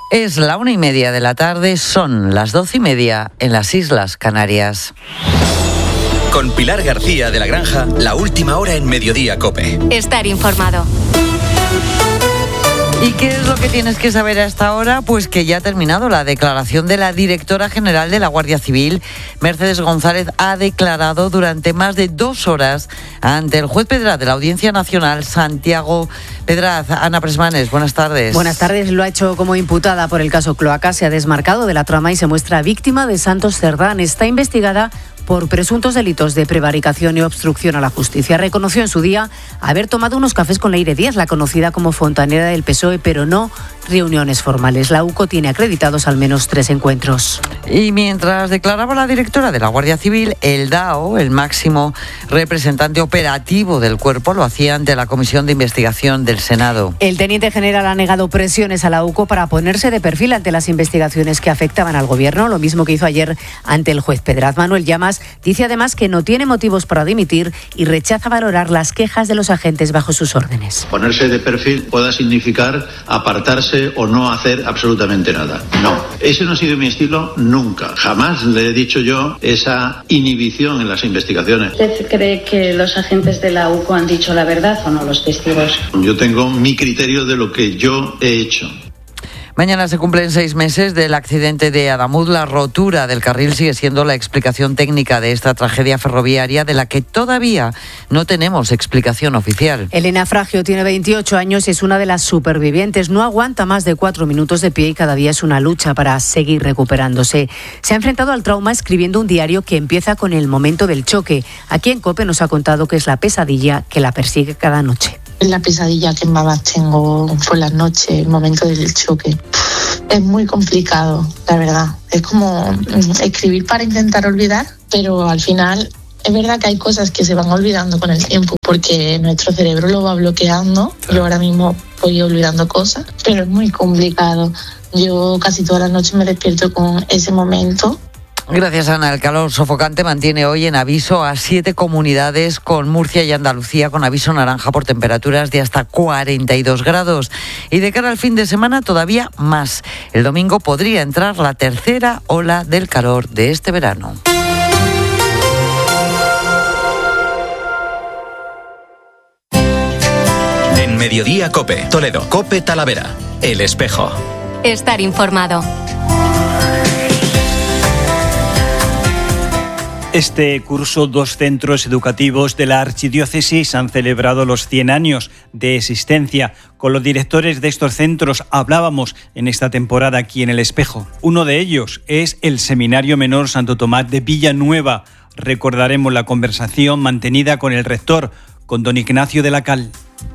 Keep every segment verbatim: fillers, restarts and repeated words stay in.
Es la una y media de la tarde, son las doce y media en las Islas Canarias. Con Pilar García de la Granja, la última hora en Mediodía COPE. Estar informado. ¿Y qué es lo que tienes que saber a esta hora? Pues que ya ha terminado la declaración de la directora general de la Guardia Civil. Mercedes González ha declarado durante más de dos horas ante el juez Pedraz de la Audiencia Nacional, Santiago Pedraz. Ana Presmanes, buenas tardes. Buenas tardes. Lo ha hecho como imputada por el caso Cloaca. Se ha desmarcado de la trama y se muestra víctima de Santos Cerdán. Está investigada por presuntos delitos de prevaricación y obstrucción a la justicia. Reconoció en su día haber tomado unos cafés con Leire Díaz, la conocida como fontanera del P S O E, pero no reuniones formales. La UCO tiene acreditados al menos tres encuentros. Y mientras declaraba la directora de la Guardia Civil, el D A O, el máximo representante operativo del cuerpo, lo hacía ante la Comisión de Investigación del Senado. El teniente general ha negado presiones a la UCO para ponerse de perfil ante las investigaciones que afectaban al gobierno, lo mismo que hizo ayer ante el juez Pedraz. Manuel Llamas dice además que no tiene motivos para dimitir y rechaza valorar las quejas de los agentes bajo sus órdenes. Ponerse de perfil pueda significar apartarse o no hacer absolutamente nada. No, ese no ha sido mi estilo nunca. Jamás le he dicho yo esa inhibición en las investigaciones. ¿Usted cree que los agentes de la UCO han dicho la verdad o no, los testigos? Yo tengo mi criterio de lo que yo he hecho. Mañana se cumplen seis meses del accidente de Adamuz. La rotura del carril sigue siendo la explicación técnica de esta tragedia ferroviaria de la que todavía no tenemos explicación oficial. Elena Fragio tiene veintiocho años y es una de las supervivientes. No aguanta más de cuatro minutos de pie y cada día es una lucha para seguir recuperándose. Se ha enfrentado al trauma escribiendo un diario que empieza con el momento del choque. Aquí en COPE nos ha contado que es la pesadilla que la persigue cada noche. La pesadilla que más tengo fue la noche, el momento del choque. Es muy complicado, la verdad. Es como escribir para intentar olvidar, pero al final es verdad que hay cosas que se van olvidando con el tiempo, porque nuestro cerebro lo va bloqueando. Yo ahora mismo voy olvidando cosas, pero es muy complicado. Yo casi todas las noches me despierto con ese momento. Gracias, Ana. El calor sofocante mantiene hoy en aviso a siete comunidades, con Murcia y Andalucía con aviso naranja por temperaturas de hasta cuarenta y dos grados. Y de cara al fin de semana todavía más. El domingo podría entrar la tercera ola del calor de este verano. En Mediodía COPE, Toledo, COPE Talavera, El Espejo. Estar informado. Este curso, dos centros educativos de la Archidiócesis han celebrado los cien años de existencia. Con los directores de estos centros hablábamos en esta temporada aquí en El Espejo. Uno de ellos es el Seminario Menor Santo Tomás de Villanueva. Recordaremos la conversación mantenida con el rector, con don Ignacio de la Cal.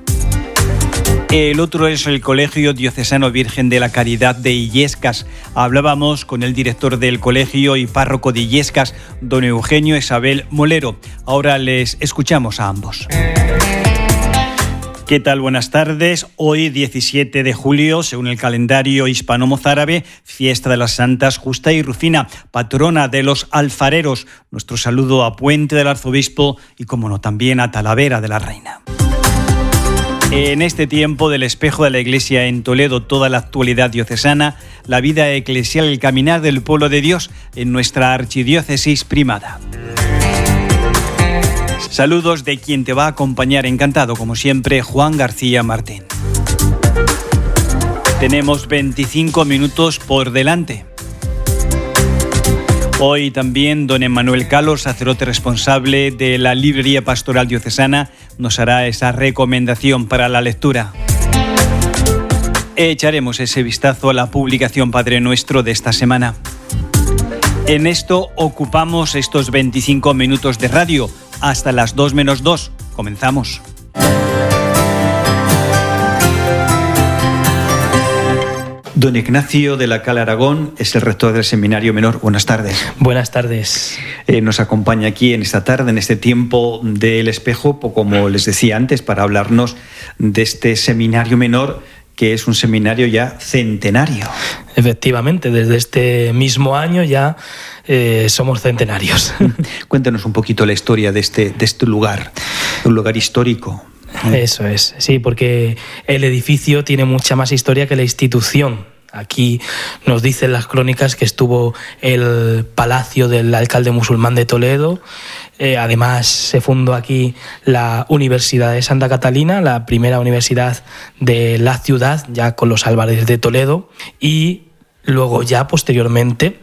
El otro es el Colegio Diocesano Virgen de la Caridad de Illescas. Hablábamos con el director del colegio y párroco de Illescas, don Eugenio Isabel Molero. Ahora les escuchamos a ambos. ¿Qué tal? Buenas tardes. Hoy, diecisiete de julio, según el calendario hispano-mozárabe, fiesta de las santas Justa y Rufina, patrona de los alfareros. Nuestro saludo a Puente del Arzobispo y, como no, también a Talavera de la Reina. En este tiempo del Espejo de la Iglesia en Toledo, toda la actualidad diocesana, la vida eclesial, el caminar del pueblo de Dios en nuestra archidiócesis primada. Saludos de quien te va a acompañar, encantado como siempre, Juan García Martín. Tenemos veinticinco minutos por delante. Hoy también don Emmanuel Calo, sacerdote responsable de la Librería Pastoral Diocesana, nos hará esa recomendación para la lectura. Echaremos ese vistazo a la publicación Padre Nuestro de esta semana. En esto ocupamos estos veinticinco minutos de radio hasta las dos menos dos. Comenzamos. Don Ignacio de la Cal Aragón es el rector del Seminario Menor. Buenas tardes. Buenas tardes. Eh, nos acompaña aquí en esta tarde, en este tiempo del Espejo, como les decía antes, para hablarnos de este Seminario Menor, que es un seminario ya centenario. Efectivamente, desde este mismo año ya eh, somos centenarios. Cuéntanos un poquito la historia de este, de este lugar, un lugar histórico. Eso es, sí, porque el edificio tiene mucha más historia que la institución. Aquí nos dicen las crónicas que estuvo el palacio del alcalde musulmán de Toledo. Eh, además, se fundó aquí la Universidad de Santa Catalina, la primera universidad de la ciudad, ya con los Álvarez de Toledo. Y luego ya posteriormente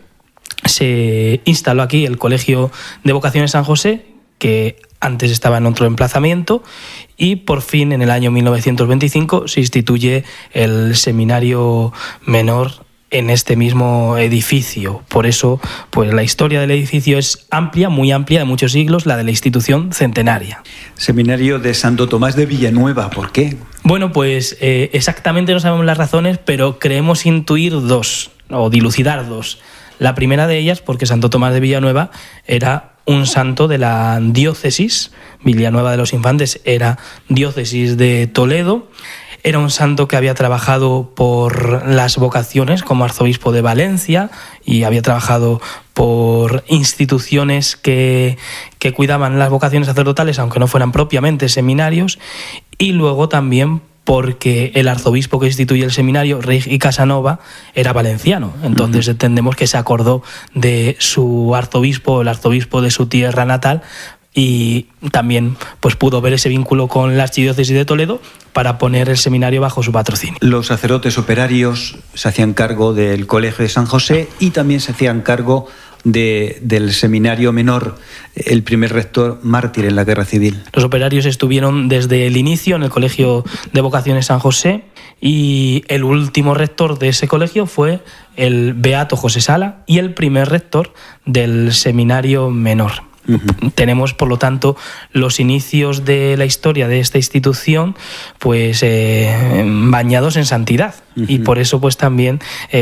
se instaló aquí el Colegio de Vocaciones San José, que antes estaba en otro emplazamiento, y por fin en el año mil novecientos veinticinco se instituye el Seminario Menor en este mismo edificio. Por eso, pues la historia del edificio es amplia, muy amplia, de muchos siglos, la de la institución centenaria. Seminario de Santo Tomás de Villanueva, ¿por qué? Bueno, pues eh, exactamente no sabemos las razones, pero creemos intuir dos, o dilucidar dos. La primera de ellas, porque Santo Tomás de Villanueva era un santo de la diócesis. Villanueva de los Infantes era diócesis de Toledo. Era un santo que había trabajado por las vocaciones como arzobispo de Valencia y había trabajado por instituciones que, que cuidaban las vocaciones sacerdotales, aunque no fueran propiamente seminarios, y luego también porque el arzobispo que instituye el seminario, Rey y Casanova, era valenciano. Entonces uh-huh. entendemos que se acordó de su arzobispo, el arzobispo de su tierra natal, y también pues pudo ver ese vínculo con la archidiócesis de Toledo para poner el seminario bajo su patrocinio. Los sacerdotes operarios se hacían cargo del Colegio de San José y también se hacían cargo de, del seminario menor, el primer rector mártir en la Guerra Civil. Los operarios estuvieron desde el inicio en el Colegio de Vocaciones San José y el último rector de ese colegio fue el beato José Sala y el primer rector del seminario menor. Uh-huh. Tenemos, por lo tanto, los inicios de la historia de esta institución pues eh, bañados en santidad. Uh-huh. Y por eso pues también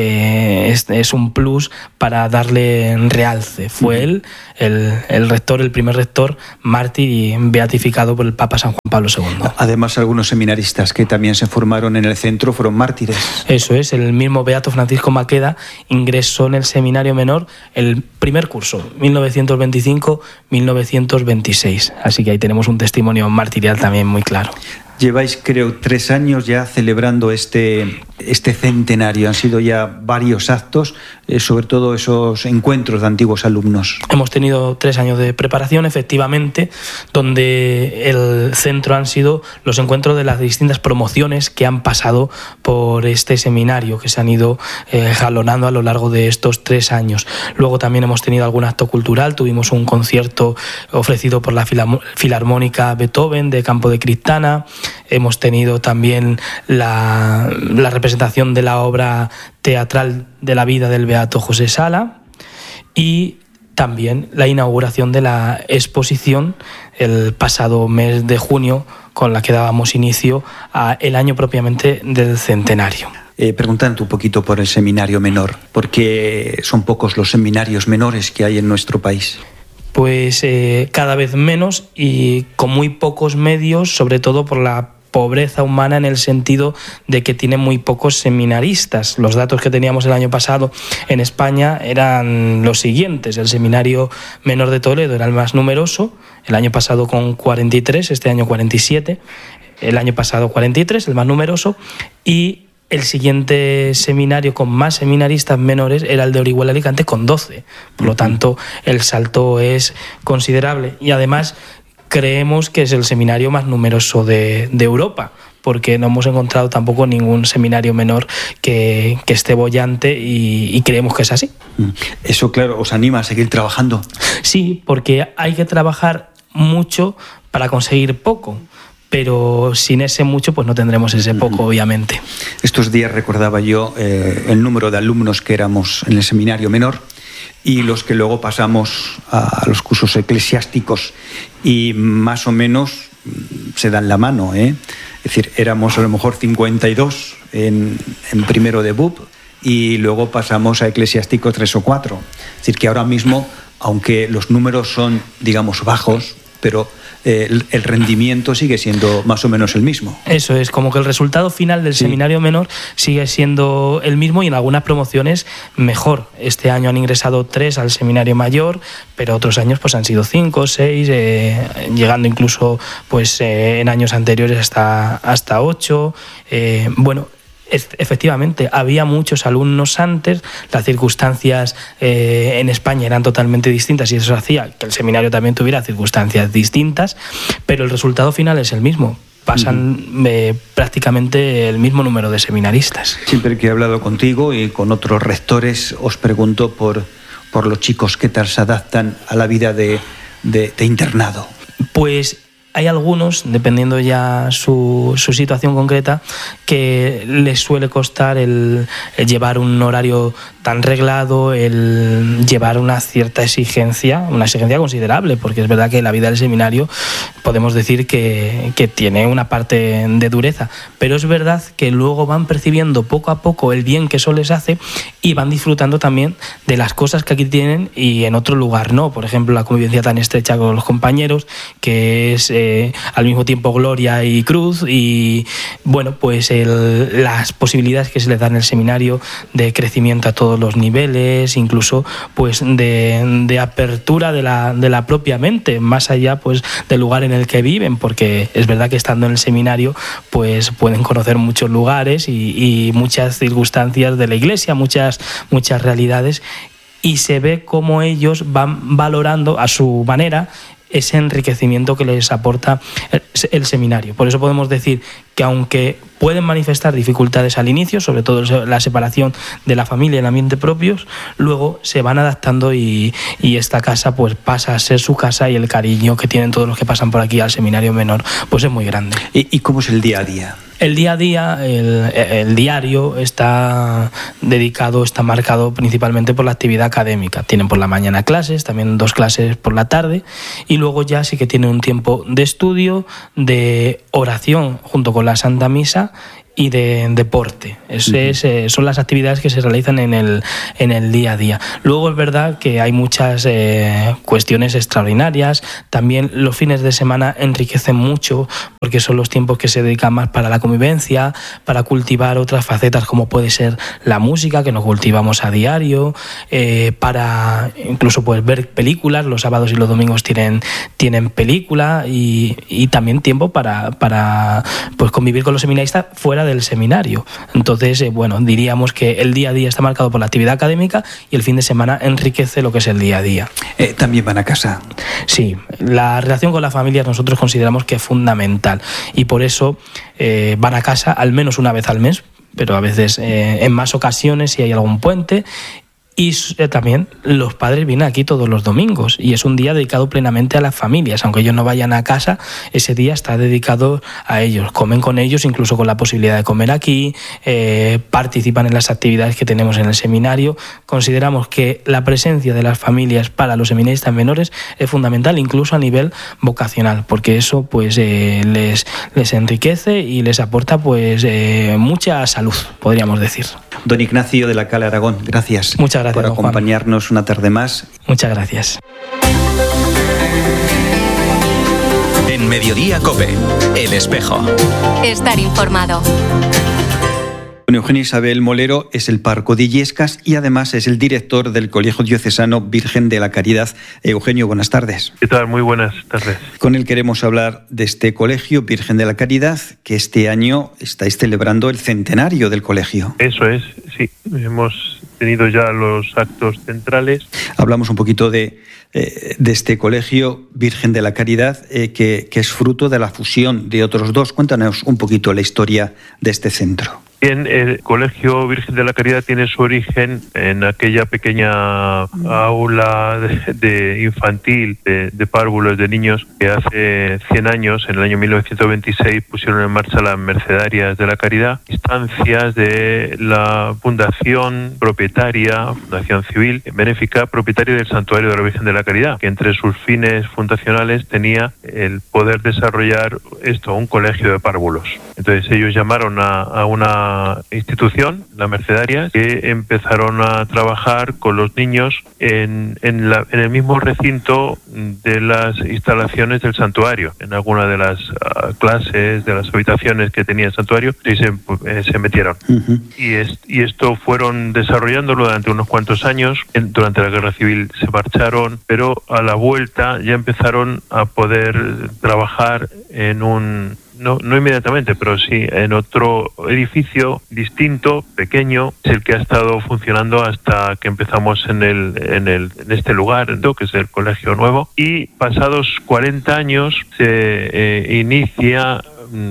eh, es, es un plus para darle realce. Fue uh-huh. él el, el rector, el primer rector mártir y beatificado por el Papa San Juan Pablo segundo. Además, algunos seminaristas que también se formaron en el centro fueron mártires. Eso es, el mismo beato Francisco Maqueda ingresó en el seminario menor el primer curso, mil novecientos veinticinco a mil novecientos veintiséis. Así que ahí tenemos un testimonio martirial también muy claro. Lleváis, creo, tres años ya celebrando este, este centenario. Han sido ya varios actos, eh, sobre todo esos encuentros de antiguos alumnos. Hemos tenido tres años de preparación, efectivamente, donde el centro han sido los encuentros de las distintas promociones que han pasado por este seminario, que se han ido eh, jalonando a lo largo de estos tres años. Luego también hemos tenido algún acto cultural. Tuvimos un concierto ofrecido por la Filarmónica Beethoven de Campo de Criptana. Hemos tenido también la, la representación de la obra teatral de la vida del beato José Sala y también la inauguración de la exposición el pasado mes de junio, con la que dábamos inicio al año propiamente del centenario. Eh, preguntando un poquito por el seminario menor, porque son pocos los seminarios menores que hay en nuestro país. Pues eh, cada vez menos y con muy pocos medios, sobre todo por la pobreza humana en el sentido de que tiene muy pocos seminaristas. Los datos que teníamos el año pasado en España eran los siguientes. El seminario menor de Toledo era el más numeroso, el año pasado con cuarenta y tres, este año cuarenta y siete, el año pasado cuarenta y tres, el más numeroso, y el siguiente seminario con más seminaristas menores era el de Orihuela Alicante con doce. Por lo tanto, el salto es considerable. Y además, creemos que es el seminario más numeroso de, de Europa, porque no hemos encontrado tampoco ningún seminario menor que, que esté boyante y, y creemos que es así. Eso, claro, os anima a seguir trabajando. Sí, porque hay que trabajar mucho para conseguir poco. Pero sin ese mucho pues no tendremos ese poco, obviamente. Estos días recordaba yo eh, el número de alumnos que éramos en el seminario menor y los que luego pasamos a los cursos eclesiásticos y más o menos se dan la mano, ¿eh? Es decir, éramos a lo mejor cincuenta y dos en, en primero de B U P y luego pasamos a eclesiástico tres o cuatro. Es decir, que ahora mismo, aunque los números son, digamos, bajos, pero eh, el, el rendimiento sigue siendo más o menos el mismo. Eso es, como que el resultado final del sí. seminario menor sigue siendo el mismo y en algunas promociones mejor. Este año han ingresado tres al seminario mayor, pero otros años pues han sido cinco, seis, eh, llegando incluso pues eh, en años anteriores hasta, hasta ocho. Eh, bueno, Efectivamente, había muchos alumnos antes, las circunstancias eh, en España eran totalmente distintas y eso hacía que el seminario también tuviera circunstancias distintas, pero el resultado final es el mismo. Pasan eh, prácticamente el mismo número de seminaristas. Siempre que he hablado contigo y con otros rectores os pregunto por, por los chicos que tal se adaptan a la vida de, de, de internado. Pues hay algunos, dependiendo ya su, su situación concreta, que les suele costar el, el llevar un horario tan reglado, el llevar una cierta exigencia, una exigencia considerable, porque es verdad que la vida del seminario podemos decir que, que tiene una parte de dureza, pero es verdad que luego van percibiendo poco a poco el bien que eso les hace y van disfrutando también de las cosas que aquí tienen y en otro lugar no. Por ejemplo, la convivencia tan estrecha con los compañeros, que es eh, al mismo tiempo gloria y cruz, y bueno, pues el, las posibilidades que se les dan en el seminario de crecimiento a todos los niveles, incluso pues de, de apertura de la, de la propia mente, más allá pues del lugar en el que viven, porque es verdad que estando en el seminario pues pueden conocer muchos lugares y, y muchas circunstancias de la Iglesia, muchas, muchas realidades, y se ve cómo ellos van valorando a su manera ese enriquecimiento que les aporta el, el seminario. Por eso podemos decir que aunque pueden manifestar dificultades al inicio, sobre todo la separación de la familia y el ambiente propios, luego se van adaptando y, y esta casa pues pasa a ser su casa, y el cariño que tienen todos los que pasan por aquí al seminario menor pues es muy grande. ¿Y, y cómo es el día a día? El día a día, el, el diario está dedicado, está marcado principalmente por la actividad académica. Tienen por la mañana clases, también dos clases por la tarde, y luego ya sí que tienen un tiempo de estudio, de oración junto con la Santa Misa y de deporte. Ese es, eh, son las actividades que se realizan en el, en el día a día. Luego es verdad que hay muchas eh, cuestiones extraordinarias. También los fines de semana enriquecen mucho, porque son los tiempos que se dedican más para la convivencia, para cultivar otras facetas como puede ser la música, que nos cultivamos a diario, eh, para incluso pues ver películas. Los sábados y los domingos tienen, tienen película, y, y también tiempo para, para pues convivir con los seminaristas fuera del seminario. Entonces, eh, bueno, diríamos que el día a día está marcado por la actividad académica y el fin de semana enriquece lo que es el día a día. Eh, ¿También van a casa? Sí, la relación con la familia nosotros consideramos que es fundamental, y por eso eh, van a casa al menos una vez al mes, pero a veces eh, en más ocasiones si hay algún puente. Y también los padres vienen aquí todos los domingos, y es un día dedicado plenamente a las familias. Aunque ellos no vayan a casa, ese día está dedicado a ellos. Comen con ellos, incluso con la posibilidad de comer aquí, eh, participan en las actividades que tenemos en el seminario. Consideramos que la presencia de las familias para los seminaristas menores es fundamental, incluso a nivel vocacional, porque eso pues eh, les, les enriquece y les aporta pues eh, mucha salud, podríamos decir. Don Ignacio de la Cala Aragón, gracias. Muchas gracias por acompañarnos Juan. Una tarde más. Muchas gracias. En Mediodía COPE, El Espejo. Estar informado. Eugenio Isabel Molero es el párroco de Illescas y además es el director del Colegio Diocesano Virgen de la Caridad. Eugenio, buenas tardes. ¿Qué tal? Muy buenas tardes. Con él queremos hablar de este Colegio Virgen de la Caridad, que este año estáis celebrando el centenario del colegio. Eso es, sí. Hemos tenido ya los actos centrales. Hablamos un poquito de, eh, de este Colegio Virgen de la Caridad, eh, que, que es fruto de la fusión de otros dos. Cuéntanos un poquito la historia de este centro. Bien, el Colegio Virgen de la Caridad tiene su origen en aquella pequeña aula de, de infantil de, de párvulos, de niños, que hace cien años, en el año mil novecientos veintiséis, pusieron en marcha las Mercedarias de la Caridad, instancias de la fundación propietaria, fundación civil, benéfica, propietaria del Santuario de la Virgen de la Caridad, que entre sus fines fundacionales tenía el poder desarrollar esto, un colegio de párvulos. Entonces ellos llamaron a, a una institución, la Mercedarias, que empezaron a trabajar con los niños en, en, la, en el mismo recinto de las instalaciones del santuario. En alguna de las uh, clases, de las habitaciones que tenía el santuario, y se, eh, se metieron. Uh-huh. Y, es, y esto fueron desarrollándolo durante unos cuantos años. En, durante la Guerra Civil se marcharon, pero a la vuelta ya empezaron a poder trabajar en un no, no inmediatamente, pero sí en otro edificio distinto, pequeño, es el que ha estado funcionando hasta que empezamos en el en el en este lugar, que es el Colegio Nuevo, y pasados cuarenta años se eh, inicia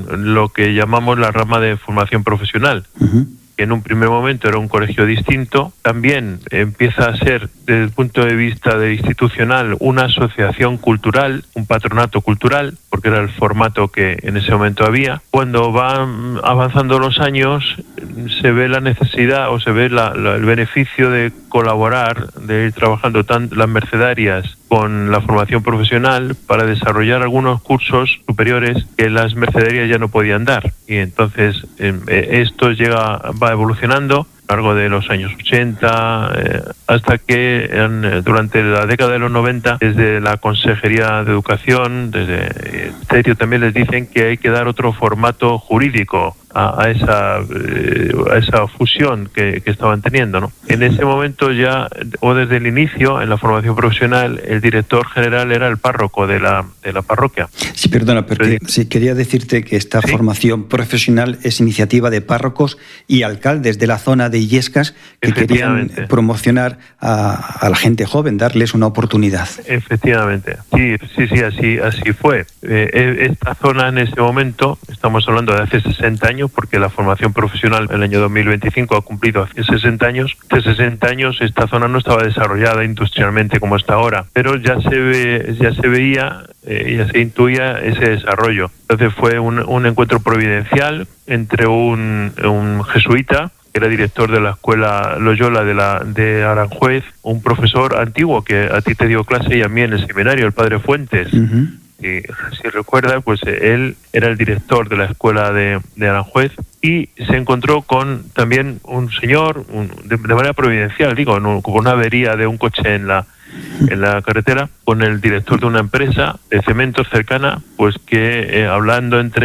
lo que llamamos la rama de formación profesional. Uh-huh. Que en un primer momento era un colegio distinto, también empieza a ser, desde el punto de vista de institucional, una asociación cultural, un patronato cultural, porque era el formato que en ese momento había. Cuando van avanzando los años, se ve la necesidad o se ve la, la, el beneficio de colaborar, de ir trabajando tan, las mercedarias con la formación profesional para desarrollar algunos cursos superiores que las mercedarias ya no podían dar. Y entonces eh, esto llega, va evolucionando a lo largo de los años ochenta, eh, hasta que en, durante la década de los noventa, desde la Consejería de Educación, desde el Ministerio también les dicen que hay que dar otro formato jurídico a, a esa eh, a esa fusión que, que estaban teniendo, ¿no? En ese momento ya, o desde el inicio, en la formación profesional, el director general era el párroco de la de la parroquia. Sí, perdona, porque sí, quería decirte que esta ¿Sí? formación profesional es iniciativa de párrocos y alcaldes de la zona de Illescas que querían promocionar a, a la gente joven, darles una oportunidad. Efectivamente, sí, sí, sí, así, así fue. Eh, esta zona en ese momento, estamos hablando de hace sesenta años, porque la formación profesional el año dos mil veinticinco ha cumplido hace sesenta años. Hace sesenta años esta zona no estaba desarrollada industrialmente como está ahora, pero ya se ve, ya se veía, eh, ya se intuía ese desarrollo. Entonces fue un, un encuentro providencial entre un, un jesuita, que era director de la escuela Loyola de la de Aranjuez, un profesor antiguo que a ti te dio clase y a mí en el seminario, el padre Fuentes. Uh-huh. Y si recuerdas, pues él era el director de la escuela de, de Aranjuez y se encontró con también un señor, un, de, de manera providencial, digo, no, con una avería de un coche en la en la carretera, con el director de una empresa de cementos cercana, pues que eh, hablando entre